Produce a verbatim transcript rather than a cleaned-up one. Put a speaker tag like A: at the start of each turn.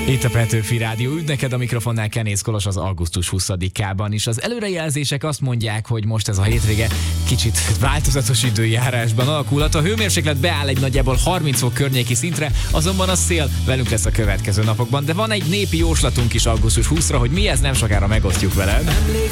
A: Itt a Petőfi Rádió, üdv neked a mikrofonnál Kenész Kolos az augusztus huszadikában is. Az előrejelzések azt mondják, hogy most ez a hétvége kicsit változatos időjárásban alakulhat. A hőmérséklet beáll egy nagyjából harminc fok környéki szintre, azonban a szél velünk lesz a következő napokban. De van egy népi jóslatunk is augusztus huszadikára, hogy mi ez, nem sokára megosztjuk veled.